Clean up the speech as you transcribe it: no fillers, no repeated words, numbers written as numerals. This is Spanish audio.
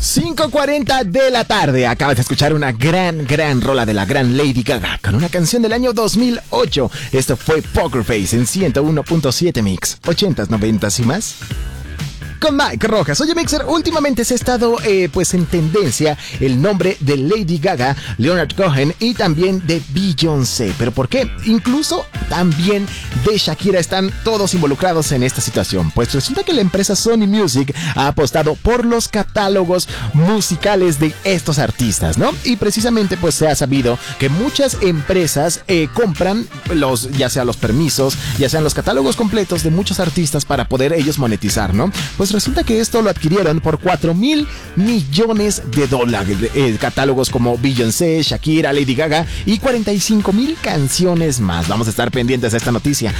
5:40 de la tarde. Acabas de escuchar una gran rola de la gran Lady Gaga con una canción del año 2008. Esto fue Poker Face en 101.7 Mix. 80s, 90s y más. Con Mike Rojas. Oye, Mixer, últimamente se ha estado pues en tendencia el nombre de Lady Gaga, Leonard Cohen y también de Beyoncé. ¿Pero por qué? Incluso también de Shakira están todos involucrados en esta situación. Pues resulta que la empresa Sony Music ha apostado por los catálogos musicales de estos artistas, ¿no? Y precisamente pues se ha sabido que muchas empresas compran ya sea los permisos, ya sean los catálogos completos de muchos artistas para poder ellos monetizar, ¿no? Pues resulta que esto lo adquirieron por $4,000 millones. Catálogos como Beyoncé, Shakira, Lady Gaga y 45,000 canciones más. Vamos a estar pendientes de esta noticia.